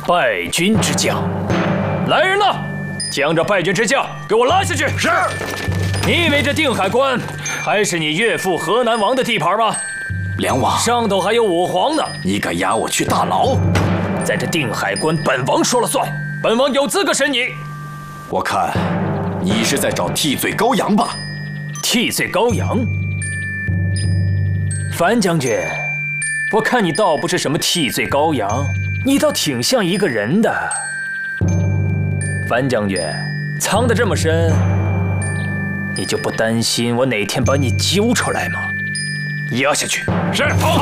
败军之将。来人呐，将这败军之将给我拉下去！ 是。 你以为这定海关还是你岳父河南王的地盘吗？ 梁王， 上头还有武皇呢， 你敢押我去大牢？ 在这定海关，本王说了算，本王有资格审你。 我看你是在找替罪羔羊吧？ 替罪羔羊？樊将军，我看你倒不是什么替罪羔羊，你倒挺像一个人的。樊将军，藏得这么深，你就不担心我哪天把你揪出来吗？押下去。 是。